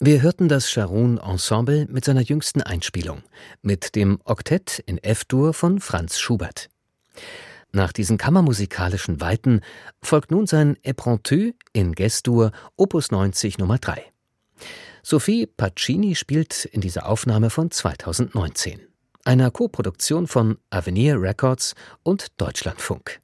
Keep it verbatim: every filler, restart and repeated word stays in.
Wir hörten das Scharoun Ensemble mit seiner jüngsten Einspielung, mit dem Oktett in F-Dur von Franz Schubert. Nach diesen kammermusikalischen Weiten folgt nun sein Éperntü in Ges-Dur, Opus neunzig Nummer drei. Sophie Pacini spielt in dieser Aufnahme von zweitausendneunzehn, einer Koproduktion von Avenir Records und Deutschlandfunk.